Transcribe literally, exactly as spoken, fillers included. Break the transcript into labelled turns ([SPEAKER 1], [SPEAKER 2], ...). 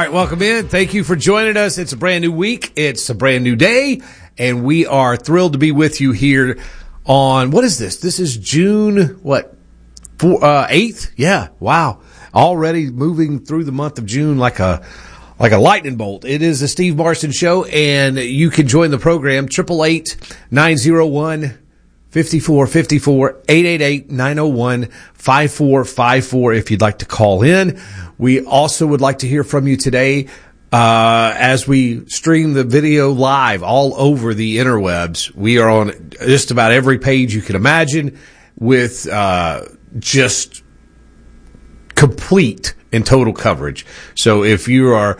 [SPEAKER 1] right, welcome in. Thank you for joining us. It's a brand new week. It's a brand new day, and we are thrilled to be with you here on, what is this? This is June, what, four, uh, eighth? Yeah, wow. Already moving through the month of June like a like a lightning bolt. It is the Steve Marston Show, and you can join the program, eight eight eight, nine oh one, five four five four, eight eight eight, nine oh one, five four five four if you'd like to call in. We also would like to hear from you today uh as we stream the video live all over the interwebs. We are on just about every page you can imagine with uh just complete and total coverage. So if you are